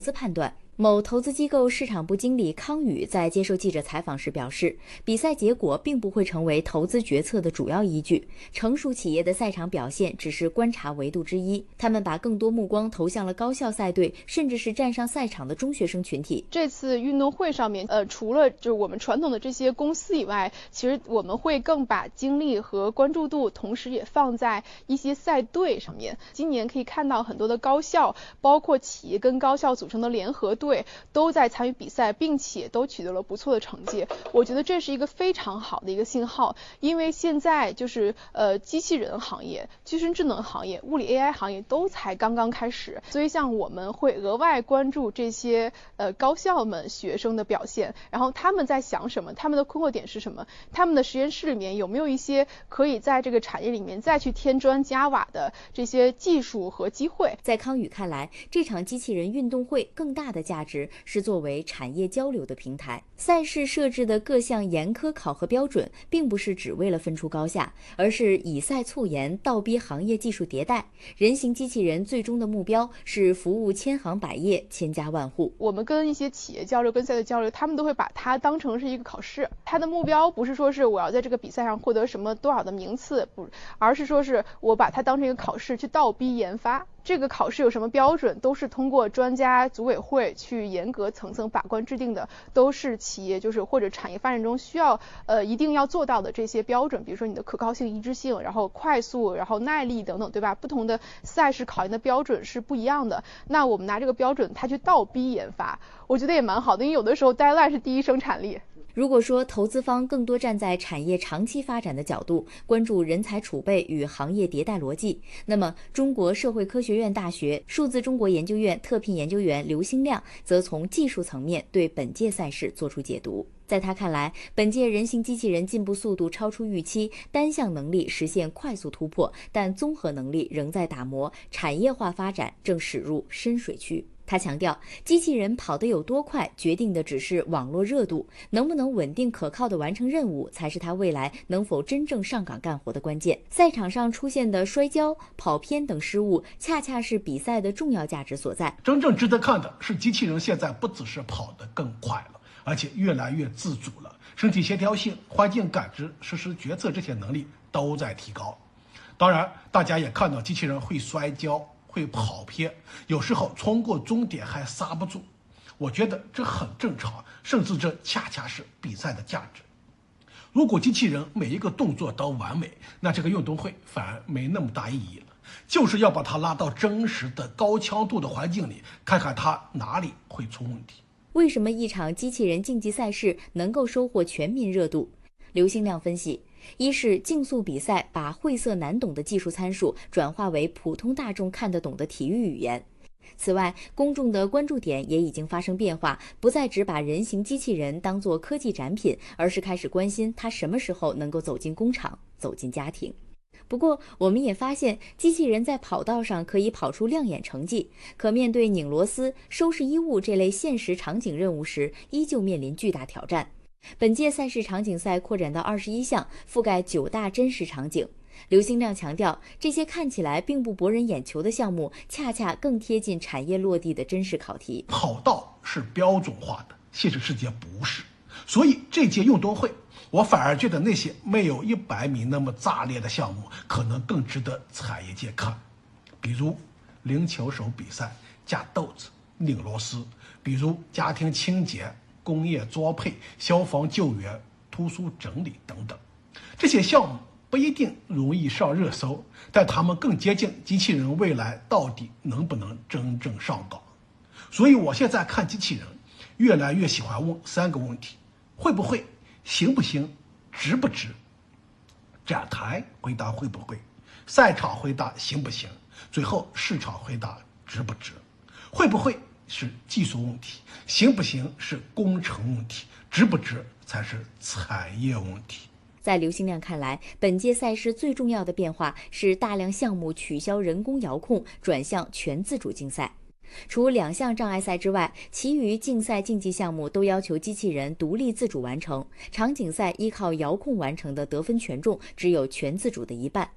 资判断。某投资机构市场部经理康宇在接受记者采访时表示，比赛结果并不会成为投资决策的主要依据，成熟企业的赛场表现只是观察维度之一。他们把更多目光投向了高校赛队，甚至是站上赛场的中学生群体。 这次运动会上面，除了就是我们传统的这些公司以外，其实我们会更把精力和关注度，同时也放在一些赛队上面。今年可以看到很多的高校，包括企业跟高校组成的联合队，都在参与比赛，并且都取得了不错的成绩。我觉得这是一个非常好的一个信号，因为现在就是机器人行业、具身智能行业、物理 AI 行业都才刚刚开始，所以像我们会额外关注这些高校们学生的表现，然后他们在想什么，他们的困惑点是什么，他们的实验室里面有没有一些可以在这个产业里面再去添砖加瓦的这些技术和机会。 在康宇看来，这场机器人运动会更大的价值是作为产业交流的平台。赛事设置的各项严苛考核标准，并不是只为了分出高下，而是以赛促研，倒逼行业技术迭代。人形机器人最终的目标是服务千行百业、千家万户。 我们跟一些企业交流、跟赛队交流，他们都会把它当成是一个考试。它的目标不是说是我要在这个比赛上获得什么多少的名次，不，而是说是我把它当成一个考试去倒逼研发。这个考试有什么标准，都是通过专家组委会去严格层层把关制定的，都是企业就是或者产业发展中需要一定要做到的这些标准，比如说你的可靠性、一致性，然后快速，然后耐力等等，对吧？不同的赛事考验的标准是不一样的。那我们拿这个标准，它去倒逼研发，我觉得也蛮好的，因为有的时候 deadline 是第一生产力。 如果说投资方更多站在产业长期发展的角度，关注人才储备与行业迭代逻辑，那么中国社会科学院大学数字中国研究院特聘研究员刘兴亮则从技术层面对本届赛事做出解读。在他看来，本届人形机器人进步速度超出预期，单项能力实现快速突破，但综合能力仍在打磨，产业化发展正驶入深水区。他强调，机器人跑得有多快，决定的只是网络热度，能不能稳定可靠地完成任务，才是他未来能否真正上岗干活的关键。赛场上出现的摔跤、跑偏等失误，恰恰是比赛的重要价值所在。 真正值得看的是，机器人现在不只是跑得更快了，而且越来越自主了，身体协调性、环境感知、实施决策这些能力都在提高。当然，大家也看到机器人会摔跤、会跑偏，有时候冲过终点还刹不住。我觉得这很正常，甚至这恰恰是比赛的价值。如果机器人每一个动作都完美，那这个运动会反而没那么大意义了。就是要把它拉到真实的高强度的环境里，看看它哪里会出问题。 为什么一场机器人竞技赛事能够收获全民热度？刘兴亮分析，一是竞速比赛把晦涩难懂的技术参数转化为普通大众看得懂的体育语言。此外，公众的关注点也已经发生变化，不再只把人形机器人当作科技展品，而是开始关心它什么时候能够走进工厂，走进家庭。不过，我们也发现，机器人在跑道上可以跑出亮眼成绩，可面对拧螺丝、收拾衣物这类现实场景任务时，依旧面临巨大挑战。本届赛事场景赛扩展到21项，覆盖9大真实场景。刘兴亮强调，这些看起来并不博人眼球的项目，恰恰更贴近产业落地的真实考题。 跑道是标准化的，现实世界不是，所以这届运动会，我反而觉得那些没有100米那么炸裂的项目，可能更值得产业界看。比如零球手比赛、架豆子、拧螺丝；比如家庭清洁、工业装配、消防救援、图书整理等等。这些项目不一定容易上热搜，但他们更接近机器人未来到底能不能真正上岗。所以我现在看机器人，越来越喜欢问3个问题：会不会？行不行？值不值？展台回答会不会，赛场回答行不行，最后市场回答值不值。会不会是技术问题，行不行是工程问题，值不值才是产业问题。 在刘兴亮看来，本届赛事最重要的变化是大量项目取消人工遥控，转向全自主竞赛。除2项障碍赛之外，其余竞赛竞技项目都要求机器人独立自主完成，场景赛依靠遥控完成的得分权重只有全自主的一半。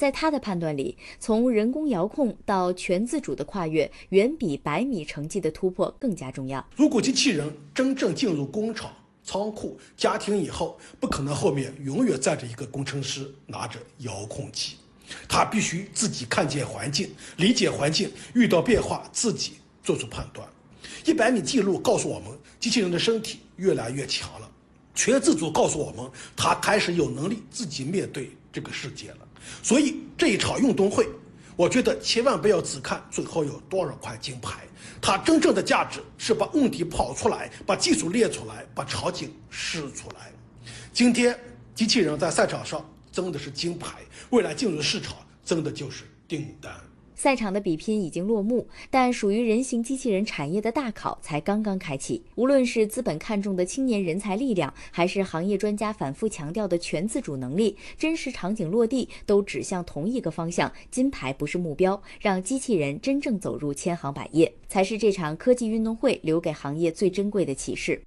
在他的判断里，从人工遥控到全自主的跨越，远比100米成绩的突破更加重要。 如果机器人真正进入工厂、仓库、家庭以后，不可能后面永远站着一个工程师拿着遥控器，他必须自己看见环境，理解环境，遇到变化自己做出判断。100米记录告诉我们，机器人的身体越来越强了。全自主告诉我们，他开始有能力自己面对这个世界了。所以这一场运动会，我觉得千万不要只看最后有多少块金牌，它真正的价值是把问题跑出来，把技术练出来，把场景试出来。今天机器人在赛场上争的是金牌，未来进入市场争的就是订单。 赛场的比拼已经落幕，但属于人形机器人产业的大考才刚刚开启。无论是资本看重的青年人才力量，还是行业专家反复强调的全自主能力，真实场景落地都指向同一个方向：金牌不是目标，让机器人真正走入千行百业，才是这场科技运动会留给行业最珍贵的启示。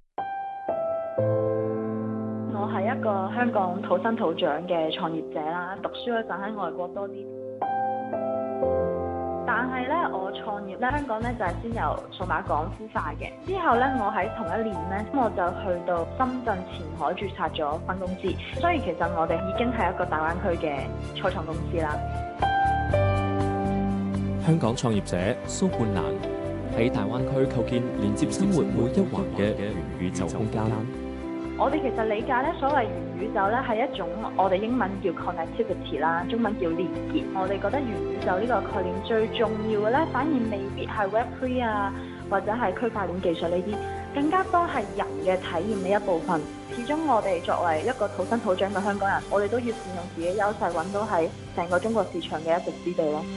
我係一個香港土生土長嘅創業者啦，讀書嗰陣喺外國多啲。但係咧，我創業咧，香港咧就係先由數碼港孵化嘅。之後咧，我喺同一年咧，我就去到深圳前海註冊咗分公司。所以其實我哋已經係一個大灣區嘅初創公司啦。 香港創業者蘇冠蘭喺大灣區構建連接生活每一環嘅元宇宙空間。 我哋其實理解咧，所謂元宇宙咧係一種我哋英文叫 connectivity 啦，中文叫連結。我哋覺得元宇宙呢個概念最重要嘅咧，反而未必係 Web3 啊，或者係區塊鏈技術呢啲，更加多係人嘅體驗嘅一部分。始終我哋作為一個土生土長嘅香港人，我哋都要善用自己優勢，揾到喺成個中國市場嘅一席之地咯。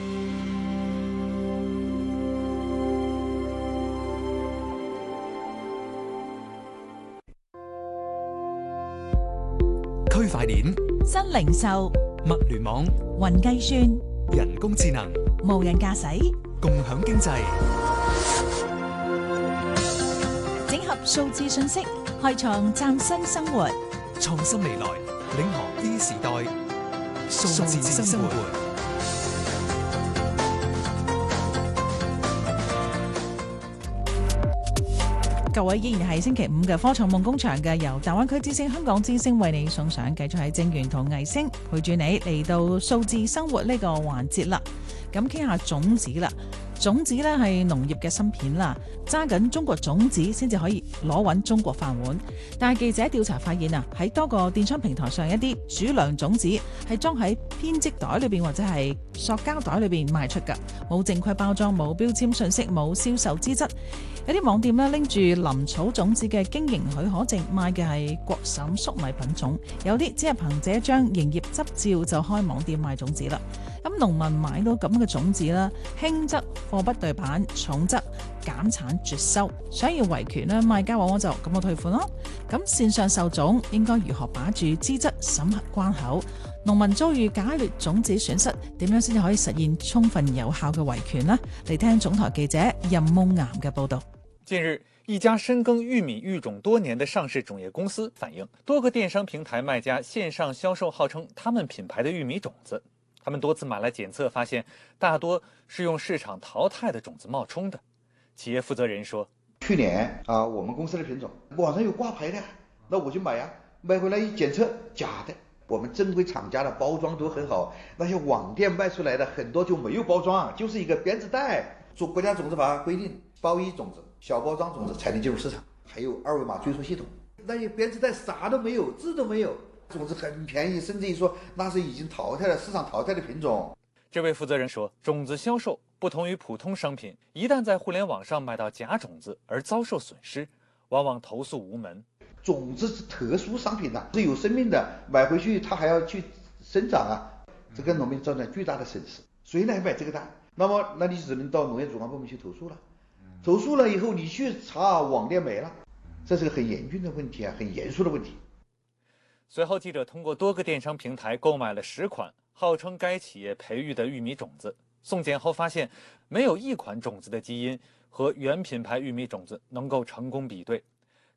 區塊鏈、 新零售、 物聯網、 雲計算、 人工智能、 無人駕駛、 共享經濟， 整合數字信息，開創嶄新生活。 創新未來，領航 E 時代，數字生活。 各位依然係星期五嘅科創夢工場嘅，由大灣區之星、香港之星為你送上，繼續喺正源同藝星陪住你嚟到數字生活呢個環節啦。咁傾下種子啦，種子咧係農業嘅芯片啦，揸緊中國種子先至可以攞穩中國飯碗。但係記者調查發現啊，喺多個電商平台上，一啲主糧種子係裝喺編織袋裏邊或者係塑膠袋裏邊賣出㗎，冇正規包裝，冇標籤信息，冇銷售資質。有啲網店咧拎住林草種子嘅經營許可證賣嘅係國產粟米品種，有啲只係憑這張營業執照就開網店賣種子啦。咁農民買到咁嘅種子啦，輕則貨不對版，重則減產絕收，想要維權咧，賣家往往就咁個退款咯。咁線上售種應該如何把住資質審核關口？農民遭遇假劣種子損失，點樣先至可以實現充分有效嘅維權呢？嚟聽總台記者任夢岩嘅報導。 近日，一家深耕玉米育種多年的上市種業公司反映，多個電商平台賣家線上銷售號稱他們品牌的玉米種子，他們多次買來檢測，發現大多是用市場淘汰的種子冒充的。企業負責人說： 去年我們公司的品種網上有掛牌的，那我就買啊，買回來一檢測假的。我們正規廠家的包裝都很好，那些網店賣出來的很多就沒有包裝，就是一個編織袋。做國家種子法規定，包衣種子、小包裝種子才能進入市場，還有二維碼追溯系統。那些編織袋啥都沒有，字都沒有，種子很便宜，甚至於說那是已經淘汰了市場淘汰的品種。 這位負責人說，種子銷售不同於普通商品，一旦在互聯網上買到假種子而遭受損失，往往投訴無門。 種子是特殊商品是有生命的，買回去它還要去生長啊，這個農民造成巨大的損失。誰來買這個單？那你只能到農業主管部門去投訴了。投訴了以後，你去查網店沒了，這是個很嚴峻的問題啊，很嚴肅的問題。 隨後記者通過多個電商平台購買了10款號稱該企業培育的玉米種子，送檢後發現沒有一款種子的基因和原品牌玉米種子能夠成功比對。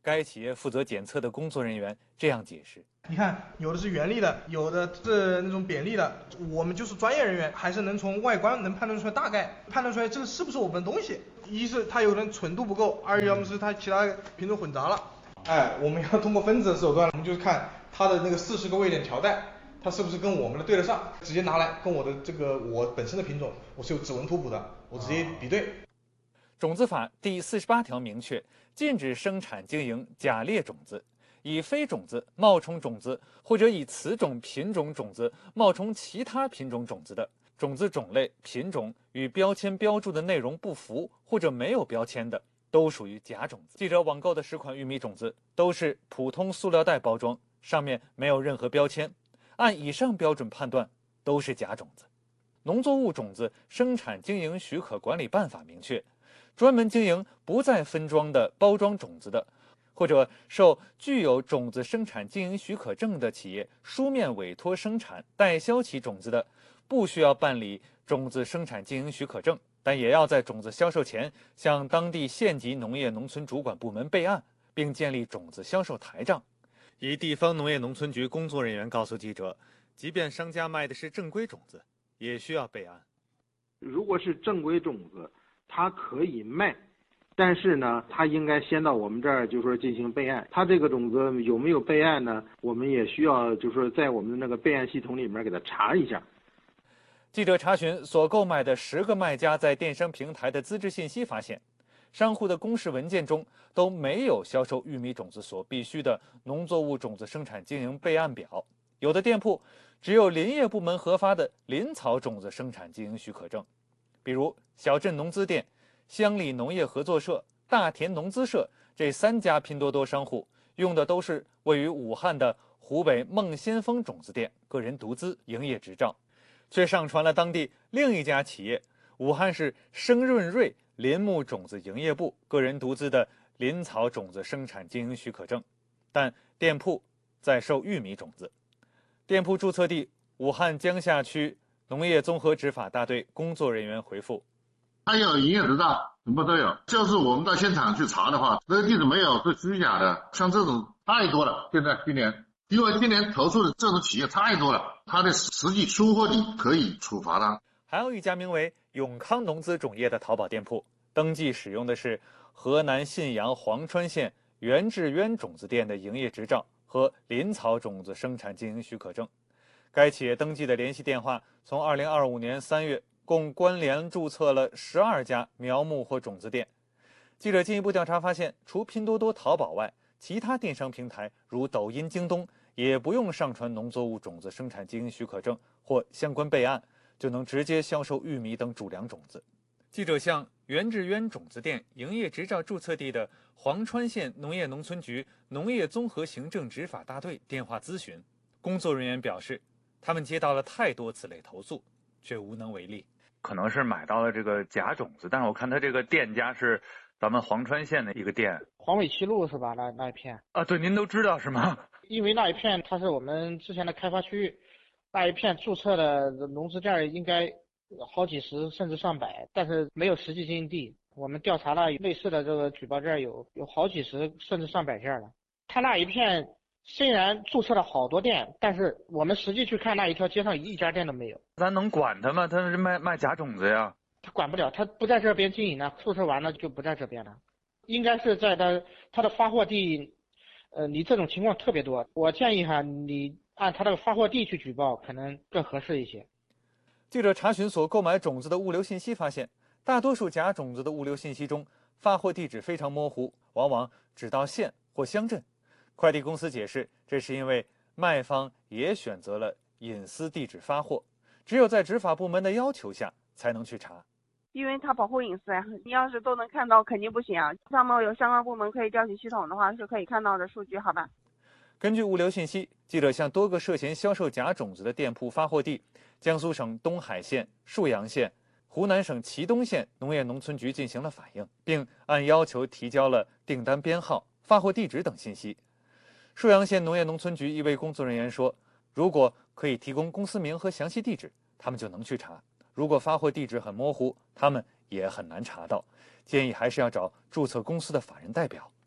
该企业负责检测的工作人员这样解释： 你看，有的是原粒的，有的是那种扁粒的。我们就是专业人员，还是能从外观能判断出来，大概判断出来这个是不是我们的东西。一是它有人纯度不够，二要么是它其他品种混杂了。我们要通过分子的手段，我们就是看它的那个40个位点条带，它是不是跟我们的对得上，直接拿来跟我的我本身的品种，我是有指纹图谱的，我直接比对。 种子法第48条明确，禁止生产经营假劣种子，以非种子冒充种子，或者以此种品种种子冒充其他品种种子的，种子种类、品种与标签标注的内容不符或者没有标签的，都属于假种子。记者网购的10款玉米种子都是普通塑料袋包装，上面没有任何标签，按以上标准判断都是假种子。农作物种子生产经营许可管理办法明确，专门经营不再分装的包装种子的，或者受具有种子生产经营许可证的企业书面委托生产代销其种子的，不需要办理种子生产经营许可证，但也要在种子销售前向当地县级农业农村主管部门备案，并建立种子销售台账。一地方农业农村局工作人员告诉记者，即便商家卖的是正规种子，也需要备案。 如果是正规种子，它可以卖，但是呢，它应该先到我们这儿，就是说进行备案。它这个种子有没有备案呢？我们也需要就是说在我们的那个备案系统里面给它查一下。 记者查询所购买的10个卖家在电商平台的资质信息，发现商户的公示文件中都没有销售玉米种子所必须的农作物种子生产经营备案表，有的店铺只有林业部门核发的林草种子生产经营许可证。比如小镇农资店、乡里农业合作社、大田农资社这3家拼多多商户用的都是位于武汉的湖北孟先锋种子店个人独资营业执照，却上传了当地另一家企业武汉市生润瑞林木种子营业部个人独资的林草种子生产经营许可证，但店铺在售玉米种子。店铺注册地武汉江夏区农业综合执法大队工作人员回复： 他有营业执照，什么都有，就是我们到现场去查的话，这个地址没有是虚假的。像这种太多了，今年因为今年投诉的这种企业太多了，他的实际出货地可以处罚他。 还有一家名为永康农资种业的淘宝店铺，登记使用的是河南信阳黄川县袁志渊种子店的营业执照和林草种子生产经营许可证。该企业登记的联系电话从2025年3月共关联注册了12家苗木或种子店。记者进一步调查发现，除拼多多、淘宝外，其他电商平台如抖音、京东也不用上传农作物种子生产经营许可证或相关备案，就能直接销售玉米等主粮种子。记者向袁志渊种子店营业执照注册地的黄川县农业农村局农业综合行政执法大队电话咨询，工作人员表示，他们接到了太多此类投诉，却无能为力。 可能是买到了这个假种子，但是我看他这个店家是咱们黄川县的一个店， 黄尾七路是吧？那一片啊，对，您都知道是吗？ 因为那一片它是我们之前的开发区域，那一片注册的农资店应该好几十甚至上百，但是没有实际经营地。我们调查了类似的这个举报件有好几十甚至上百件了。他那一片虽然注册了好多店，但是我们实际去看那一条街上一家店都没有。 咱能管他吗？他是卖假种子呀。 他管不了，他不在这边经营了，注册完了就不在这边了。应该是在他的发货地，你这种情况特别多。我建议你按他的发货地去举报，可能更合适一些。 记者查询所购买种子的物流信息发现，大多数假种子的物流信息中，发货地址非常模糊，往往只到县或乡镇。快递公司解释，这是因为卖方也选择了隐私地址发货，只有在执法部门的要求下才能去查。 因为它保护隐私呀，你要是都能看到肯定不行啊。上面有相关部门可以调取系统的话，是可以看到的数据，好吧？ 根据物流信息，记者向多个涉嫌销售假种子的店铺发货地江苏省东海县、沭阳县、湖南省祁东县农业农村局进行了反映，并按要求提交了订单编号、发货地址等信息。沭阳县农业农村局一位工作人员说，如果可以提供公司名和详细地址，他们就能去查；如果发货地址很模糊，他们也很难查到，建议还是要找注册公司的法人代表。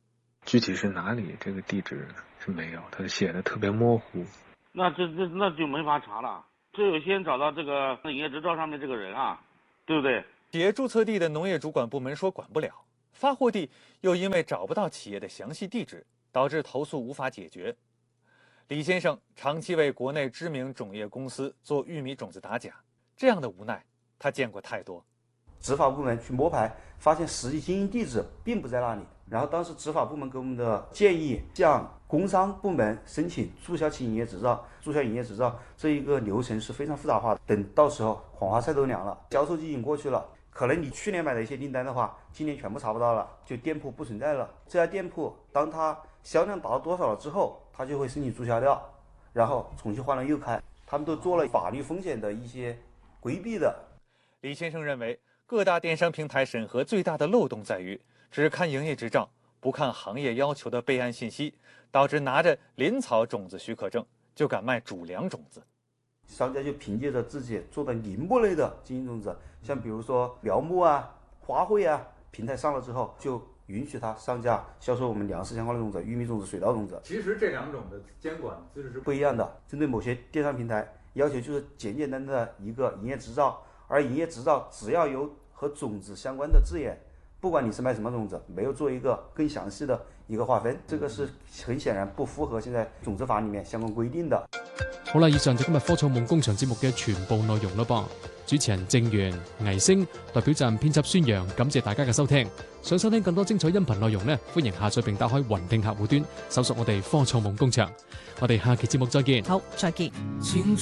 具体是哪里这个地址是没有，它写的特别模糊。 那就没法查了，只有先找到这个营业执照上面这个人啊，对不对？ 企业注册地的农业主管部门说管不了，发货地又因为找不到企业的详细地址，导致投诉无法解决。李先生长期为国内知名种业公司做玉米种子打假，这样的无奈他见过太多。 执法部门去摸排，发现实际经营地址并不在那里。然后当时执法部门给我们的建议，向工商部门申请注销其营业执照。注销营业执照这一个流程是非常复杂化的。等到时候黄花菜都凉了，销售季已经过去了，可能你去年买的一些订单的话，今年全部查不到了，就店铺不存在了。这家店铺当它销量达到多少了之后，它就会申请注销掉，然后重新换了又开。他们都做了法律风险的一些规避的。 李先生认为，各大电商平台审核最大的漏洞在于只看营业执照，不看行业要求的备案信息，导致拿着林草种子许可证就敢卖主粮种子。 商家就凭借着自己做的林木类的经营种子，像比如说苗木啊、花卉啊，平台上了之后就允许他上架销售我们粮食相关的种子，玉米种子、水稻种子。 其实这两种的监管资质是不一样的。针对某些电商平台，要求就是简简单单的一个营业执照，而营业执照只要有和种子相关的字眼，不管你是卖什么种子，没有做一个更详细的一个划分，这个是很显然不符合现在种子法里面相关规定的。 好啦，以上就今日科創夢工場節目嘅全部內容啦噃。主持人鄭源、倪星，代表站編輯孫陽，感謝大家嘅收聽。想收聽更多精彩音頻內容呢，歡迎下載並打開雲聽客戶端，搜索我哋科創夢工場。我哋下期節目再見。 好，再見。